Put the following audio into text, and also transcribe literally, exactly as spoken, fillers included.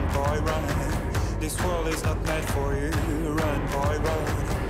boy, run. This world is not meant for you. Run, boy, run.